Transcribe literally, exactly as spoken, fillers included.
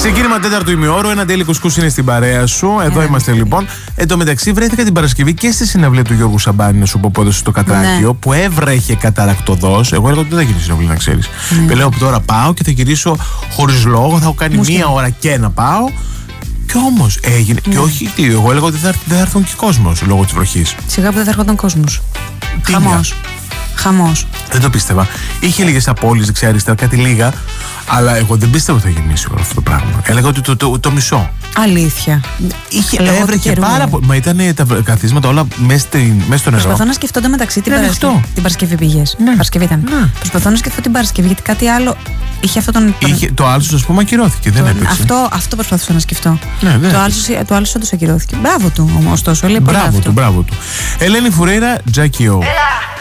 Ξεκίνημα τέταρτου ημιώρου, ένα τέλει κουσκούς είναι στην παρέα σου. Εδώ yeah. είμαστε λοιπόν. Εν τω μεταξύ, βρέθηκα την Παρασκευή και στη συναυλία του Γιώργου Σαμπάνη, να σου πω που έδωσε στο Κατράκιο, yeah. που έβρεχε καταρακτοδός. Εγώ έλεγα ότι δεν θα γίνει συναυλία, να ξέρεις. Yeah. Λέω που τώρα πάω και θα γυρίσω χωρίς λόγο, θα έχω κάνει Μουσική. μία ώρα και να πάω. Και όμως έγινε. Yeah. Και όχι, τι, εγώ έλεγα ότι δεν θα έρθουν και κόσμος λόγω της βροχής. Σιγά που δεν θα έρχονταν κόσμος. Χαμός. Χαμός. Δεν το πίστευα. Είχε λίγες απώλειες δεξιά-αριστερά, κάτι λίγα. Αλλά εγώ δεν πίστευα ότι θα γίνει σίγουρα αυτό το πράγμα. Έλεγα ότι το, το, το, το μισό. Αλήθεια. Είχε, έβρεχε πάρα πολύ. Μα ήταν τα καθίσματα όλα μέσα στο νερό. Προσπαθώ να σκεφτώ το μεταξύ την, Παρασκευή, την Παρασκευή πήγες. Ναι. Παρασκευή ήταν. Ναι. Προσπαθώ να σκεφτώ την Παρασκευή γιατί κάτι άλλο. Είχε αυτό τον. Είχε, το άλλο, α πούμε, ακυρώθηκε. Δεν έπαιξε. Αυτό, αυτό προσπαθούσα να σκεφτώ. Ναι, το άλλο όντως ακυρώθηκε. Μπράβο του, ωστόσο. Μπράβο του, μπράβο του. Ελένη Φουρέιρα, Τζάκι Ο.